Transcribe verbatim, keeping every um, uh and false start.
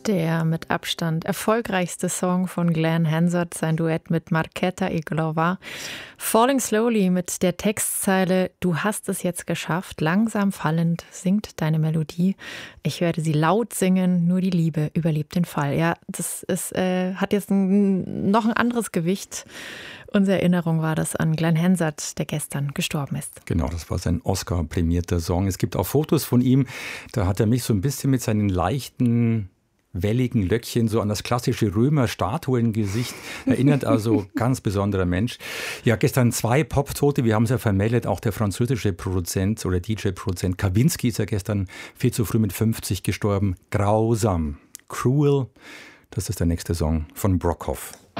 Der mit Abstand erfolgreichste Song von Glenn Hansard, sein Duett mit Markéta Irglová. Falling Slowly mit der Textzeile „Du hast es jetzt geschafft, langsam fallend singt deine Melodie. Ich werde sie laut singen, nur die Liebe überlebt den Fall." Ja, das ist, äh, hat jetzt ein, noch ein anderes Gewicht. Unsere Erinnerung war das an Glenn Hansard, der gestern gestorben ist. Genau, das war sein Oscar-prämierter Song. Es gibt auch Fotos von ihm, da hat er mich so ein bisschen mit seinen leichten welligen Löckchen so an das klassische Römer-Statuengesicht erinnert, also ganz besonderer Mensch. Ja, gestern zwei Pop-Tote, wir haben es ja vermeldet, auch der französische Produzent oder D J-Produzent Kavinsky ist ja gestern viel zu früh mit fünfzig gestorben. Grausam, Cruel, das ist der nächste Song von Brockhoff.